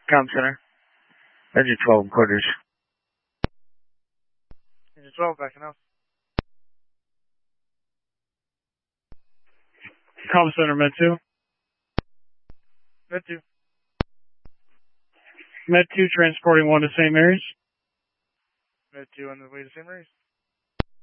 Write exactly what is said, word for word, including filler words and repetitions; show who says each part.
Speaker 1: Com Center. Engine twelve quarters.
Speaker 2: Engine twelve, back in house.
Speaker 3: Com Center, Med two.
Speaker 2: Med two.
Speaker 3: Med two transporting one to Saint Mary's.
Speaker 2: Med two on the way to Saint Mary's.